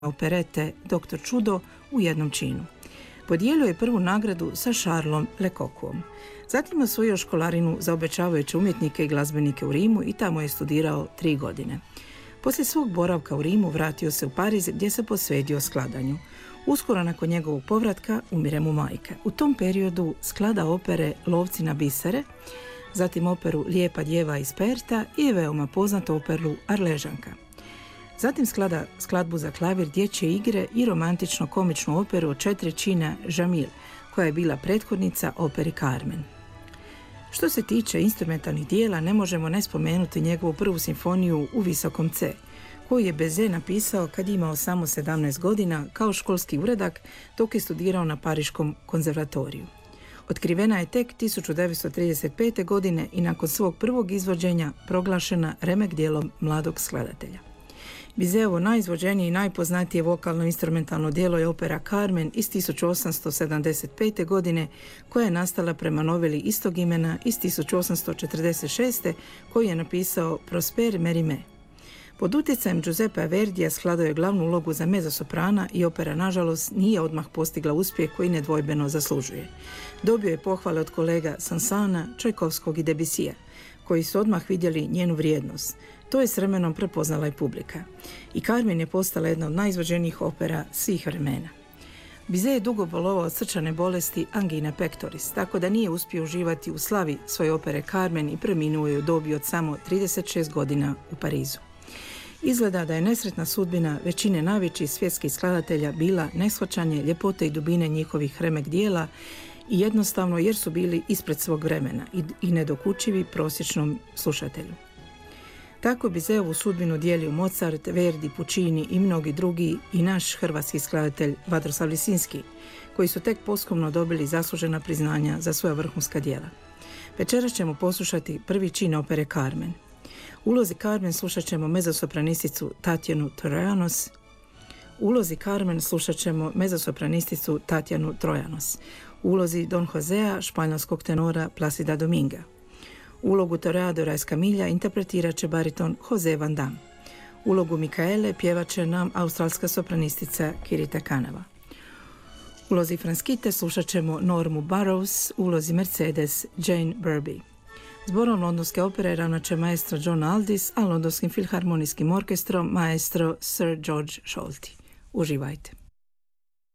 operete Dr. Čudo u jednom činu. Podijelio je prvu nagradu sa Charlesom Lecocquom. Zatim osvojio školarinu za obećavajuće umjetnike i glazbenike u Rimu i tamo je studirao 3 godine. Poslije svog boravka u Rimu vratio se u Pariz gdje se posvetio skladanju. Uskoro nakon njegovog povratka umire mu majka. U tom periodu sklada opere Lovci na bisere, zatim operu Lijepa djeva iz Perta i veoma poznatu operu Arležanka. Zatim sklada skladbu za klavir, dječje igre i romantično-komičnu operu od 4 čina Jamil, koja je bila prethodnica operi Carmen. Što se tiče instrumentalnih dijela, ne možemo ne spomenuti njegovu prvu simfoniju u visokom C, koju je Bizet napisao kad je imao samo 17 godina kao školski uradak dok je studirao na Pariškom konzervatoriju. Otkrivena je tek 1935. godine i nakon svog prvog izvođenja proglašena remek djelom mladog skladatelja. Bizeovo najizvođenije i najpoznatije vokalno-instrumentalno djelo je opera Carmen iz 1875. godine, koja je nastala prema noveli istog imena iz 1846. koju je napisao Prosper Mérimée. Pod utjecajem Giuseppa Verdija skladao je glavnu ulogu za mezzosoprana i opera, nažalost, nije odmah postigla uspjeh koji nedvojbeno zaslužuje. Dobio je pohvale od kolega Sansana, Čajkovskog i Debussija, koji su odmah vidjeli njenu vrijednost. To je s vremenom prepoznala i publika. I Carmen je postala jedna od najizvođenijih opera svih vremena. Bizet je dugo bolovao od srčane bolesti angina pectoris, tako da nije uspio uživati u slavi svoje opere Carmen i preminuo je u dobi od samo 36 godina u Parizu. Izgleda da je nesretna sudbina većine najvećih svjetskih skladatelja bila neshvaćanje ljepote i dubine njihovih remek dijela i jednostavno jer su bili ispred svog vremena i nedokučivi prosječnom slušatelju. Tako bi Bizeovu sudbinu dijelio Mozart, Verdi, Puccini i mnogi drugi i naš hrvatski skladatelj Vatroslav Lisinski, koji su tek posthumno dobili zaslužena priznanja za svoja vrhunska djela. Večeras ćemo poslušati prvi čin opere Carmen. U ulozi Carmen slušat ćemo mezzosopranisticu Tatjanu Trojanos. U ulozi Carmen slušat ćemo mezzosopranisticu Tatjanu Trojanos. U ulozi Don Josea španjolskog tenora Plácida Dominga. Ulogu Toreadora Escamilla interpretirat će bariton Jose Van Damme. Ulogu Mikaele pjevat će nam australska sopranistica Kirita Kanava. U ulozi Franskite slušat ćemo Normu Burrows, u ulozi Mercedes Jane Burby. Zborom londonske opere ravnat će maestro John Aldis, a londonskim filharmonijskim orkestrom maestro Sir George Scholti. Uživajte!